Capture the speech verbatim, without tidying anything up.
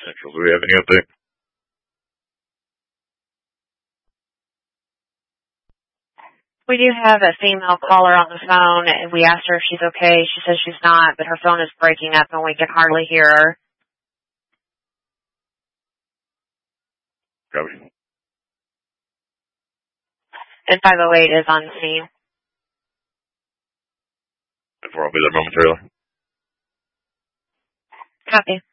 Central, do we have any update? We do have a female caller on the phone, and we asked her if she's okay. She says she's not, but her phone is breaking up, and we can hardly hear her. Copy. And five oh eight is on scene. Therefore, I'll be there momentarily. Copy.